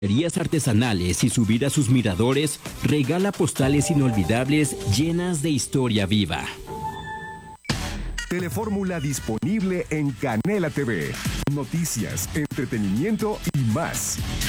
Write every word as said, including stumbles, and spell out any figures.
Galerías artesanales y subir a sus miradores regala postales inolvidables llenas de historia viva. Telefórmula disponible en Canela T V. Noticias, entretenimiento y más.